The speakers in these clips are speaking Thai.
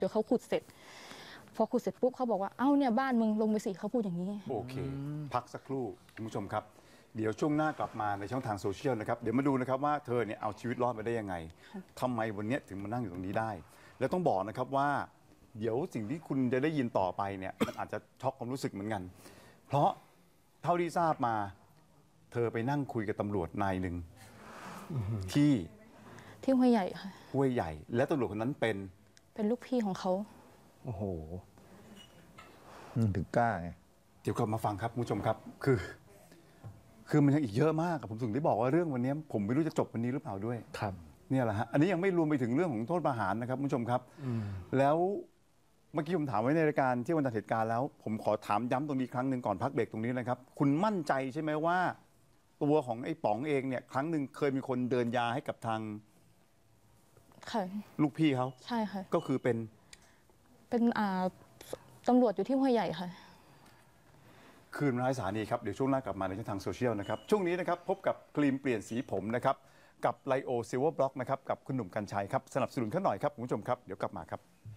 เดี๋ยวเขาขุดเสร็จพอขุดเสร็จปุ๊บเขาบอกว่าเอ้าเนี่ยบ้านมึงลงไปสิเขาพูดอย่างนี้โอเคพักสักครู่คุณผู้ชมครับเดี๋ยวช่วงหน้ากลับมาในช่องทางโซเชียลนะครับเดี๋ยวมาดูนะครับว่าเธอเนี่ยเอาชีวิตรอดมาได้ยังไงทำไมวันนี้ถึงมานั่งอยู่ตรงนี้ได้ แล้วต้องบอกนะครับว่าเดี๋ยวสิ่งที่คุณจะได้ยินต่อไปเนี่ยมันอาจจะช็อกความรู้สึกเหมือนกันเพราะเท่าที่ทราบมาเธอไปนั่งคุยกับตำรวจนายหนึ่งที่ห้วยใหญ่ค่ะห้วยใหญ่ และตำรวจคนนั้นเป็นลูกพี่ของเขาโอ้โหถึงกล้าไงเดี๋ยวกลับมาฟังครับคุณผู้ชมครับคือมันยังอีกเยอะมากผมถึงได้บอกว่าเรื่องวันนี้ผมไม่รู้จะจบวันนี้หรือเปล่าด้วยครับเนี่ยแหละฮะอันนี้ยังไม่รวมไปถึงเรื่องของโทษประหารนะครับคุณผู้ชมครับแล้วเมื่อกี้ผมถามไว้ในรายการที่วันจัดเหตุการณ์แล้วผมขอถามย้ำตรงนี้ครั้งหนึ่งก่อนพักเบรกตรงนี้นะครับคุณมั่นใจใช่ไหมว่าตัวของไอ้ป๋องเองเนี่ยครั้งหนึ่งเคยมีคนเดินยาให้กับทางลูกพี่เขาใช่ค่ะก็คือเป็นตำรวจอยู่ที่ห้วยใหญ่ค่ะคืนร้ายสถานีครับเดี๋ยวช่วงหน้ากลับมาในช่องทางโซเชียลนะครับช่วงนี้นะครับพบกับครีมเปลี่ยนสีผมนะครับกับไลโอซิลเวอร์บล็อกนะครับกับคุณหนุ่มกัญชัยครับสนับสนุนขั้นหน่อยครับคุณผู้ชมครับเดี๋ยวกลับมาครับ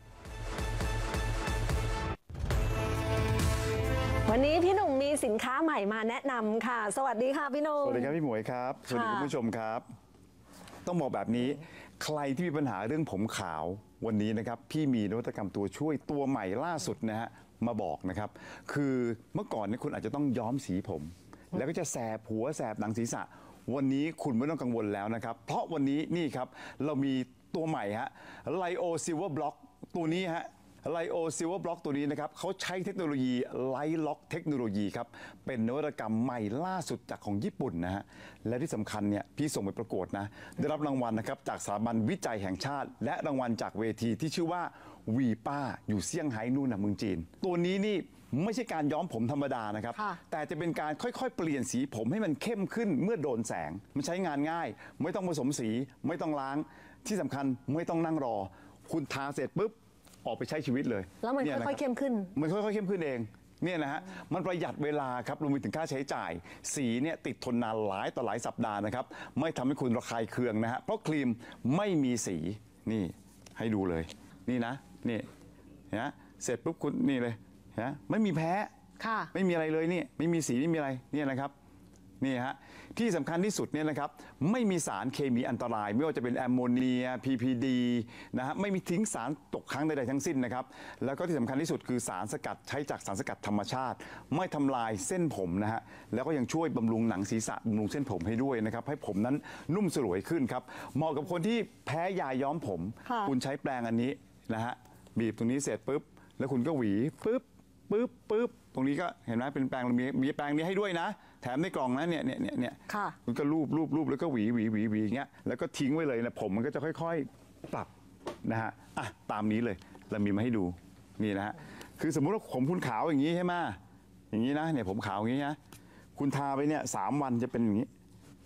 วันนี้พี่หนุ่มมีสินค้าใหม่มาแนะนำค่ะสวัสดีค่ะพี่หนุ่มสวัสดีครับพี่หมวยครับสวัสดีคุณผู้ชมครับต้องบอกแบบนี้ใครที่มีปัญหาเรื่องผมขาววันนี้นะครับพี่มีนวัตกรรมตัวช่วยตัวใหม่ล่าสุดนะฮะมาบอกนะครับคือเมื่อก่อนเนี่ยคุณอาจจะต้องย้อมสีผมแล้วก็จะแสบหัวแสบหนังศีรษะวันนี้คุณไม่ต้องกังวลแล้วนะครับเพราะวันนี้นี่ครับเรามีตัวใหม่ฮะไลโอซิลเวอร์บล็อกตัวนี้ฮะไลโอซิลเวอร์บล็อกตัวนี้นะครับเขาใช้เทคโนโลยีไลท์ล็อกเทคโนโลยีครับเป็นนวัตกรรมใหม่ล่าสุดจากของญี่ปุ่นนะฮะและที่สำคัญเนี่ยพี่ส่งไปประกวดนะได้รับรางวัลนะครับจากสถาบันวิจัยแห่งชาติและรางวัลจากเวทีที่ชื่อว่าวีป้าอยู่เซี่ยงไฮ้นู่นนะเมืองจีนตัวนี้นี่ไม่ใช่การย้อมผมธรรมดานะครับแต่จะเป็นการค่อยๆเปลี่ยนสีผมให้มันเข้มขึ้นเมื่อโดนแสงมันใช้งานง่ายไม่ต้องผสมสีไม่ต้องล้างที่สำคัญไม่ต้องนั่งรอคุณทาเสร็จปุ๊บออกไปใช้ชีวิตเลยแล้วมันค่อยๆเข้มขึ้นมันค่อยๆเข้มขึ้นเองเนี่ยนะฮะมันประหยัดเวลาครับรวมไปถึงค่าใช้จ่ายสีเนี่ยติดทนนานหลายต่อหลายสัปดาห์นะครับไม่ทำให้คุณระคายเคืองนะฮะเพราะครีมไม่มีสีนี่ให้ดูเลยนี่นะนี่นะเสร็จปุ๊บคุณนี่เลยนะไม่มีแพ้ไม่มีอะไรเลยนี่ไม่มีสีไม่มีอะไรเนี่ยนะครับนี่ฮะที่สำคัญที่สุดเนี่ยนะครับไม่มีสารเคมีอันตรายไม่ว่าจะเป็นแอมโมเนีย PPD นะฮะไม่มีทิ้งสารตกค้างใดๆทั้งสิ้นนะครับแล้วก็ที่สำคัญที่สุดคือสารสกัดใช้จากสารสกัดธรรมชาติไม่ทำลายเส้นผมนะฮะแล้วก็ยังช่วยบำรุงหนังศีรษะบำรุงเส้นผมให้ด้วยนะครับให้ผมนั้นนุ่มสลวยขึ้นครับเหมาะกับคนที่แพ้ยาย้อมผมคุณใช้แปรงอันนี้นะฮะบีบตรงนี้เสร็จปุ๊บแล้วคุณก็หวีปุ๊บตรงนี้ก็เห็นไหมเป็นแปรงมีแปรงนี้ให้ด้วยนะแถมในกล่องนะเนี่ยคุณก็รูปแล้วก็หวีอย่างเงี้ยแล้วก็ทิ้งไว้เลยนะผมมันก็จะค่อยๆปรับนะฮะอ่ะตามนี้เลยเรามีมาให้ดูนี่นะฮะคือสมมุติว่าผมคุณขาวอย่างนี้ใช่ไหมอย่างนี้นะเนี่ยผมขาวอย่างนี้นะคุณทาไปเนี่ย3 วันจะเป็นอย่างนี้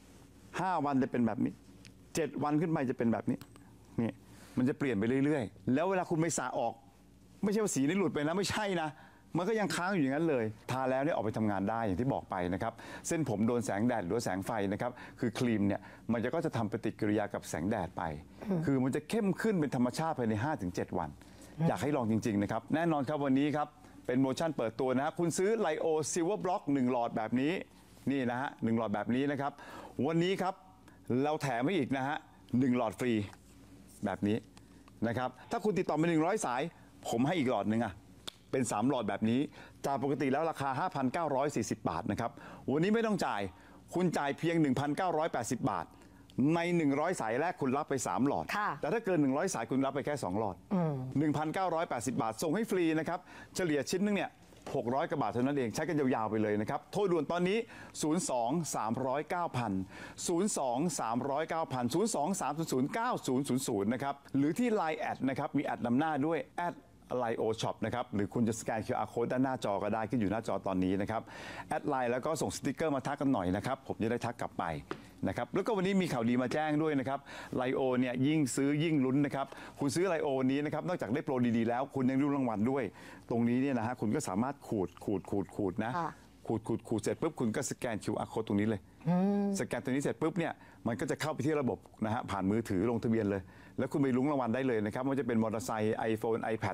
5 วันจะเป็นแบบนี้7 วันขึ้นไปจะเป็นแบบนี้นี่มันจะเปลี่ยนไปเรื่อยๆแล้วเวลาคุณไปสระออกไม่ใช่ว่าสีนี่หลุดไปนะไม่ใช่นะมันก็ยังค้างอยู่อย่างนั้นเลยทาแล้วเนี่ยออกไปทำงานได้อย่างที่บอกไปนะครับเส้นผมโดนแสงแดดหรือแสงไฟนะครับคือครีมเนี่ยมันก็จะทำปฏิกิริยากับแสงแดดไปคือมันจะเข้มขึ้นเป็นธรรมชาติภายใน 5-7 วันอยากให้ลองจริงๆนะครับแน่นอนครับวันนี้ครับเป็นโมชั่นเปิดตัวนะคุณซื้อไลโอซิลเวอร์บล็อก1 หลอดแบบนี้นี่นะฮะ1 หลอดแบบนี้นะครับวันนี้ครับเราแถมให้อีกนะฮะ1 หลอดฟรีแบบนี้นะครับถ้าคุณติดต่อมา100 สายผมให้อีกหลอดนึงอ่ะเป็น3 หลอดแบบนี้จากปกติแล้วราคา 5,940 บาทนะครับวันนี้ไม่ต้องจ่ายคุณจ่ายเพียง 1,980 บาทใน100 สายแรกคุณรับไป3 หลอดแต่ถ้าเกิน100 สายคุณรับไปแค่2 หลอด 1,980 บาทส่งให้ฟรีนะครับเฉลี่ยชิ้นนึงเนี่ย600 กว่าบาทเท่านั้นเองใช้กันยาวๆไปเลยนะครับโทรด่วนตอนนี้ 02-309,000 นะครับหรือที่ Line แอดนะครับมีแอดนำหน้าด้วยแอดไลโอช็อปนะครับหรือคุณจะสแกน QR Code ด้านหน้าจอก็ได้ขึ้นอยู่หน้าจอตอนนี้นะครับแอดไลน์แล้วก็ส่งสติกเกอร์มาทักกันหน่อยนะครับผมจะได้ทักกลับไปนะครับแล้วก็วันนี้มีข่าวดีมาแจ้งด้วยนะครับไลโอเนี่ยยิ่งซื้อยิ่งลุ้นนะครับคุณซื้อไลโอวันนี้นะครับนอกจากได้โปรดีๆแล้วคุณยังได้รางวัลด้วยตรงนี้เนี่ยนะฮะคุณก็สามารถขูดนะขูดเสร็จปุ๊บคุณก็สแกน QR Code ตรงนี้เลยสแกนตัวนี้เสร็จปุ๊บเนี่ยมันก็จะเข้าไปที่ระบบนะฮะผ่านมือถือลงทะเบียนเลยแล้วคุณไปลุ้นรางวัลได้เลยนะครับว่าจะเป็นมอเตอร์ไซค์ iPhone iPad